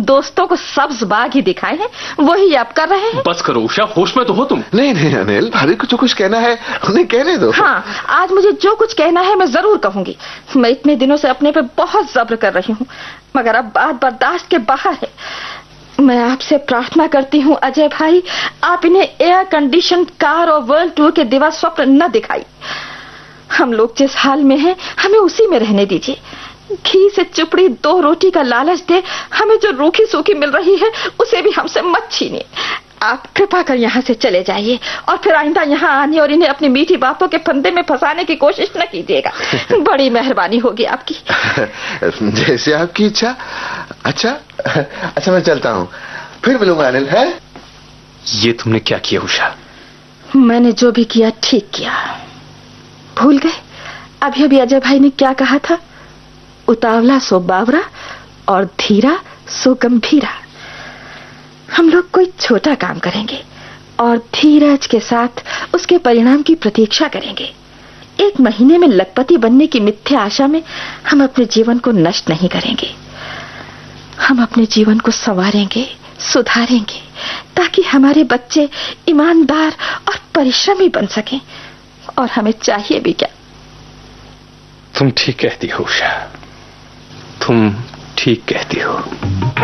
दोस्तों को सब्ज बाग ही दिखाए हैं, वही आप कर रहे हैं। बस करो उषा, होश में तो हो तुम। नहीं नहीं अनिल, भाभी को जो कुछ कहना है उन्हें कहने दो। हाँ, आज मुझे जो कुछ कहना है मैं जरूर कहूंगी। मैं इतने दिनों से अपने पे बहुत सब्र कर रही हूँ, मगर अब बात बर्दाश्त के बाहर है। मैं आपसे प्रार्थना करती हूँ अजय भाई, आप इन्हें एयर कंडीशन कार और वर्ल्ड टूर के दिवा स्वप्न न दिखाई। हम लोग जिस हाल में हैं, हमें उसी में रहने दीजिए। घी से चुपड़ी 2 रोटी का लालच दे हमें जो रूखी सूखी मिल रही है, उसे भी हमसे मत छीनिए। आप कृपा कर यहाँ से चले जाइए और फिर आइंदा यहाँ आने और इन्हें अपनी मीठी बातों के फंदे में फंसाने की कोशिश न कीजिएगा। बड़ी मेहरबानी होगी आपकी। जैसे आपकी इच्छा। अच्छा मैं चलता हूँ, फिर मिलूंगा अनिल। है ये तुमने क्या किया उषा? मैंने जो भी किया ठीक किया। भूल गए अभी अभी अजय भाई ने क्या कहा था? उतावला सो बावरा और धीरा सो गंभीरा। हम लोग कोई छोटा काम करेंगे और धीरज के साथ उसके परिणाम की प्रतीक्षा करेंगे। 1 महीने में लखपति बनने की मिथ्या आशा में हम अपने जीवन को नष्ट नहीं करेंगे। हम अपने जीवन को संवारेंगे, सुधारेंगे, ताकि हमारे बच्चे ईमानदार और परिश्रमी बन सकें। और हमें चाहिए भी क्या? तुम ठीक कहती हो उषा, तुम ठीक कहती हो।